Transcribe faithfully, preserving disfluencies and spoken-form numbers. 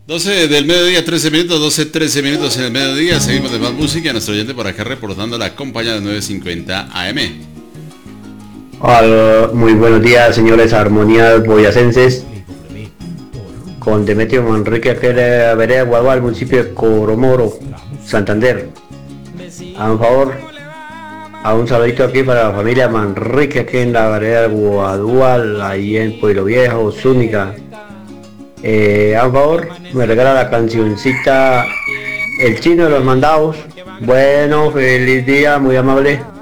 doce del mediodía, trece minutos, doce, trece minutos en el mediodía. Seguimos de más música. Nuestro oyente por acá reportando la compañía de nueve cincuenta A M. Hola, muy buenos días, señores armonías boyacenses. Con Demetrio Manrique, que la vereda Guadual, municipio de Coromoro, Santander. A un favor, a un saludito aquí para la familia Manrique, aquí en la vereda Guadual, ahí en Pueblo Viejo, Zúñiga. Eh, a un favor, me regala la cancioncita El Chino de los Mandados. Bueno, feliz día, muy amable.